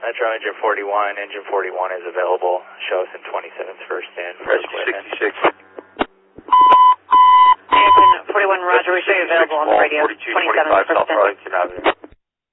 Metro Engine 41. Engine 41 is available. Show us in 27th first in. Rescue 66. Engine 41, Roger. We show you available on the radio. 4225 South Arlington Avenue.